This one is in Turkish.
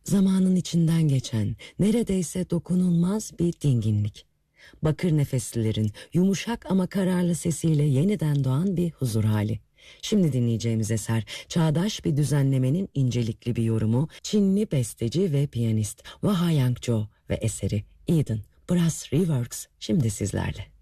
Zamanın içinden geçen, neredeyse dokunulmaz bir dinginlik. Bakır nefeslilerin yumuşak ama kararlı sesiyle yeniden doğan bir huzur hali. Şimdi dinleyeceğimiz eser çağdaş bir düzenlemenin incelikli bir yorumu, Çinli besteci ve piyanist Wah Yang Cho ve eseri Eden Brass Reworks şimdi sizlerle.